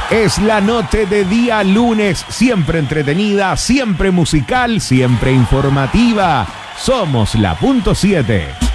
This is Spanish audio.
Es la noche de día lunes, siempre entretenida, siempre musical, siempre informativa. Somos la punto 7.